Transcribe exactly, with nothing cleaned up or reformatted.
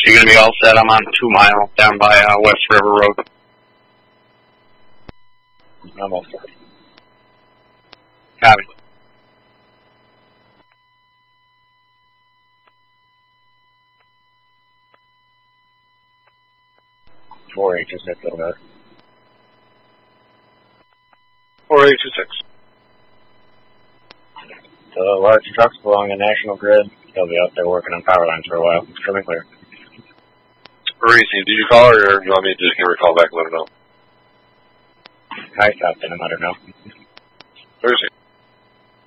You're going to be all set. I'm on two mile down by uh, West River Road. I'm all set. Copy. Four H is six over there. Four H is six. The large trucks belong to National Grid. They'll be out there working on power lines for a while. It's coming clear. Reese, did you call her, or you want me to just give her a call back and let her know? I stopped in and let her know. Thursday.